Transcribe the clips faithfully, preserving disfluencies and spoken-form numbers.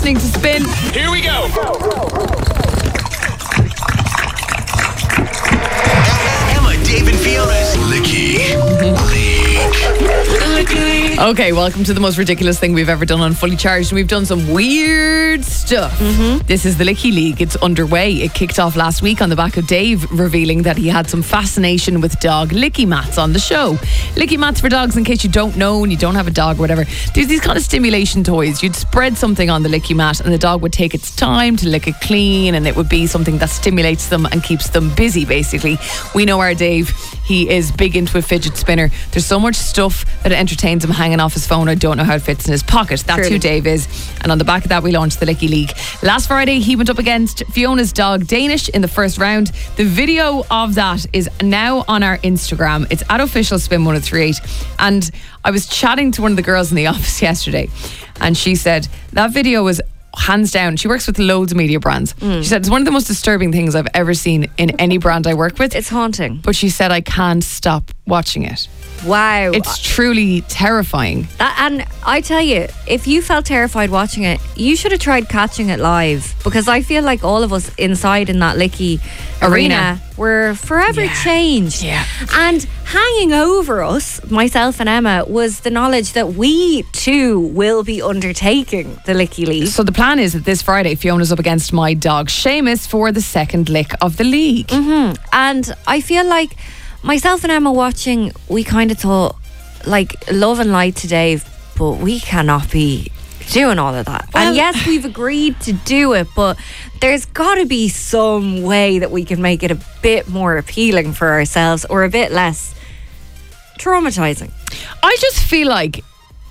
listening to Spin. Here we go. Emma, Dave and Fiona's Licky League. Okay, welcome to the most ridiculous thing we've ever done on Fully Charged. And we've done some weird stuff. Mm-hmm. This is the Licky League. It's underway. It kicked off last week on the back of Dave revealing that he had some fascination with dog licky mats on the show. Licky mats for dogs, in case you don't know and you don't have a dog or whatever, there's these kind of stimulation toys. You'd spread something on the licky mat and the dog would take its time to lick it clean, and it would be something that stimulates them and keeps them busy, basically. We know our Dave, he is big into a fidget spinner. There's so much stuff that entertains him hanging off his phone. I don't know how it fits in his pocket. That's Truly. who Dave is. And on the back of that, we launched the Licky League. Last Friday, he went up against Fiona's dog Danish in the first round. The video of that is now on our Instagram. It's at official spin one oh three eight. And I was chatting to one of the girls in the office yesterday, and she said that video was hands down, she works with loads of media brands. Mm. She said it's one of the most disturbing things I've ever seen in any brand I work with. It's haunting. But she said I can't stop watching it. Wow. It's truly terrifying. That, and I tell you, if you felt terrified watching it, you should have tried catching it live, because I feel like all of us inside in that Licky arena, Arena. were forever Yeah. changed. Yeah. And hanging over us, myself and Emma, was the knowledge that we too will be undertaking the Licky League. So the plan is that this Friday, Fiona's up against my dog Seamus for the second lick of the league. Mm-hmm. And I feel like myself and Emma watching, we kind of thought, like, love and light to Dave, but we cannot be doing all of that. Well, and yes, we've agreed to do it, but there's got to be some way that we can make it a bit more appealing for ourselves, or a bit less traumatizing. I just feel like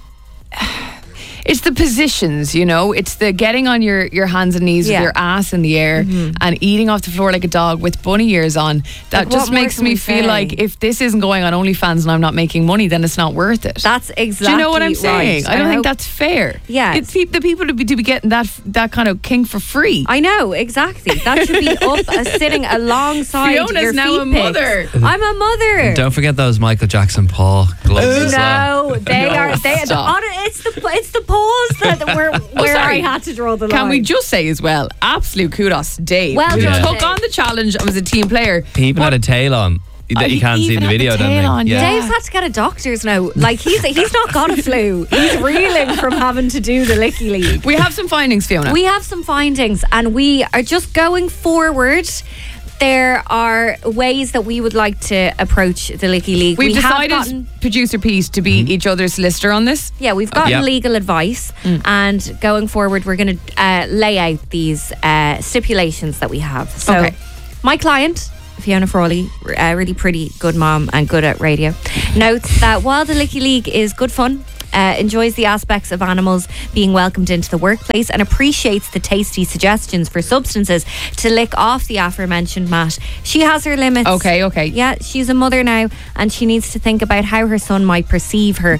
it's the positions, you know, it's the getting on your, your hands and knees Yeah. with your ass in the air Mhm. and eating off the floor like a dog with bunny ears on. That Like, just what more makes can me we feel say? like if this isn't going on OnlyFans and I'm not making money, then it's not worth it. That's exactly Do you know what I'm saying? right. I don't I think hope- that's fair. Yeah. It's pe- the people to be, to be getting that that kind of king for free. I know, exactly. That should be up, uh, sitting alongside Fiona's your now feet a pics. mother. I'm a mother. Don't forget those Michael Jackson paw gloves as well. No, they No, are. They stop. on it, it's the it's the pause that where where sorry. I had to draw the line. Can we just say as well, absolute kudos to Dave, Well who done, took Dave. on the challenge and was a team player. He even had a tail on that Oh, you he can't see in even the had the video. I don't tail think. on, yeah. Dave's had to get a doctor's now. Like he's he's not got a flu. He's reeling from having to do the Licky League. We have some findings, Fiona. We have some findings, and we are just going forward. There are ways that we would like to approach the Licky League. We've we have decided, gotten, producer Pete, to be each other's solicitor on this. yeah, we've gotten Yeah. legal advice, Mm. and going forward, we're going to uh, lay out these uh, stipulations that we have. So, Okay. my client, Fiona Frawley, a really pretty good mom and good at radio, notes that while the Licky League is good fun, uh, enjoys the aspects of animals being welcomed into the workplace, and appreciates the tasty suggestions for substances to lick off the aforementioned mat, she has her limits. Okay, okay. Yeah, she's a mother now, and she needs to think about how her son might perceive her